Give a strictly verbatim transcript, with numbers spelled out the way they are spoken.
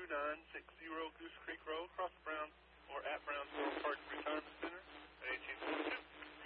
nine six zero Goose Creek Road, across the